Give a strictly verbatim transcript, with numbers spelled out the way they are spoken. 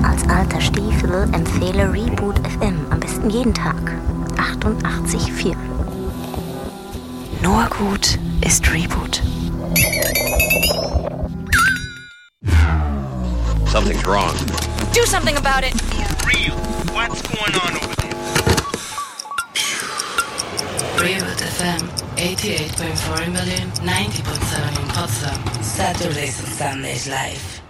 Als alter Stiefel empfehle Reboot F M am besten jeden Tag. achtundachtzig Komma vier. Nur gut ist Reboot. Something's wrong. Do something about it. For real, what's going on over there? Reboot F M, eighty-eight point four in Berlin, ninety point seven in Potsdam. Saturdays and Sundays live.